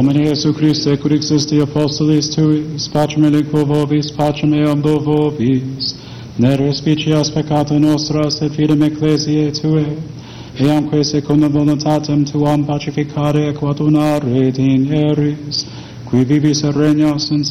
Domine Iesu Christe, quid existi apostolis tuis, pacem reliquo vobis, pacem eam do vobis, ne respicias peccata nostras, et fidem ecclesiae Tue, eamque secundum voluntatem Tuam pacificare et coadunare digneris, qui vivis et regnas in